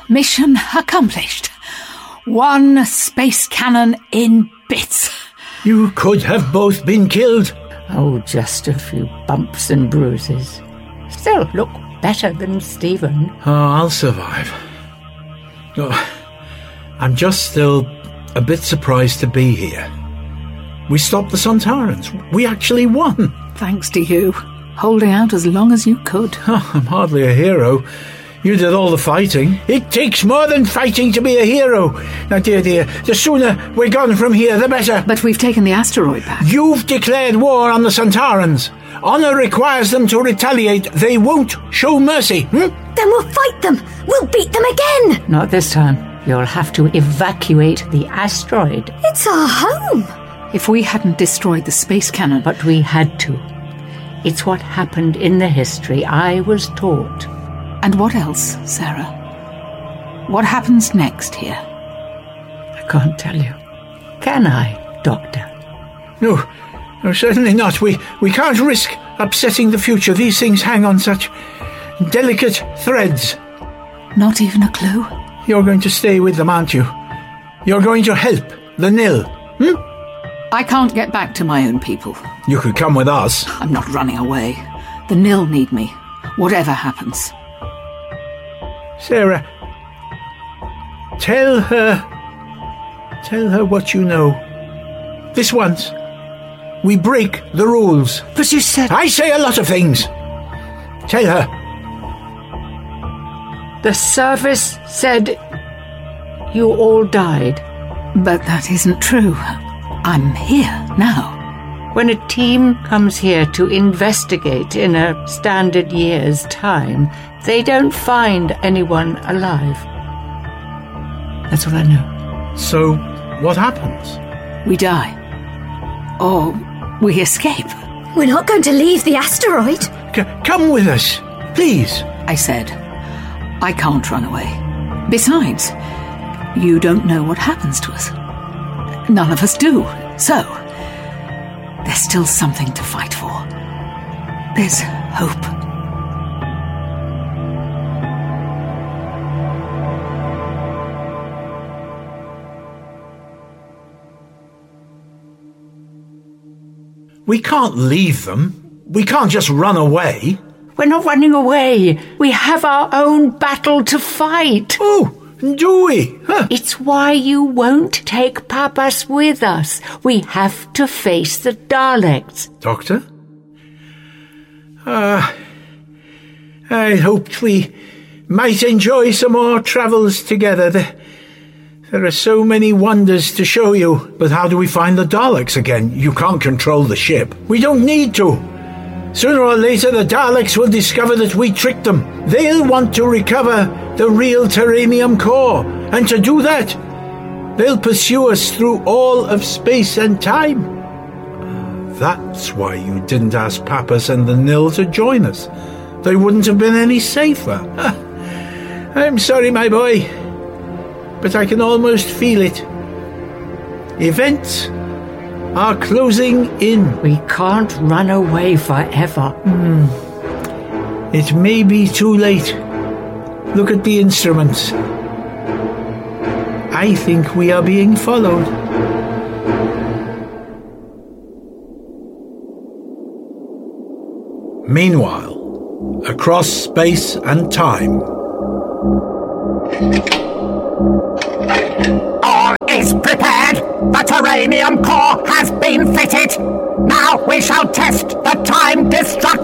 Mission accomplished. One space cannon in bits. You could have both been killed. Oh, just a few bumps and bruises. Still look better than Stephen. Oh, I'll survive. Oh, I'm just still a bit surprised to be here. We stopped the Sontarans. We actually won. Thanks to you. Holding out as long as you could. Oh, I'm hardly a hero. You did all the fighting. It takes more than fighting to be a hero. Now, dear, the sooner we're gone from here, the better. But we've taken the asteroid back. You've declared war on the Sontarans. Honor requires them to retaliate. They won't show mercy. Then we'll fight them. We'll beat them again. Not this time. You'll have to evacuate the asteroid. It's our home. If we hadn't destroyed the space cannon... But we had to. It's what happened in the history I was taught. And what else, Sarah? What happens next here? I can't tell you. Can I, Doctor? No, certainly not. We can't risk upsetting the future. These things hang on such delicate threads. Not even a clue? You're going to stay with them, aren't you? You're going to help the Nil, I can't get back to my own people. You could come with us. I'm not running away. The Nil need me, whatever happens. Sarah, tell her what you know. This once, we break the rules. But you said... I say a lot of things. Tell her. The service said you all died. But that isn't true. I'm here now. When a team comes here to investigate in a standard year's time, they don't find anyone alive. That's what I know. So, what happens? We die. Or we escape. We're not going to leave the asteroid. Come with us, please. I said, I can't run away. Besides, you don't know what happens to us. None of us do. So, there's still something to fight for. There's hope. We can't leave them. We can't just run away. We're not running away. We have our own battle to fight. Oh, do we? Huh. It's why you won't take Papas with us. We have to face the Daleks. Doctor? I hoped we might enjoy some more travels together. There are so many wonders to show you. But how do we find the Daleks again? You can't control the ship. We don't need to. Sooner or later, the Daleks will discover that we tricked them. They'll want to recover the real Terranium core. And to do that, they'll pursue us through all of space and time. That's why you didn't ask Papas and the Nil to join us. They wouldn't have been any safer. I'm sorry, my boy, but I can almost feel it. Events are closing in. We can't run away forever. It may be too late. Look at the instruments. I think we are being followed. Meanwhile, across space and time. All is prepared. The Terranium core has been fitted. Now we shall test the time destruction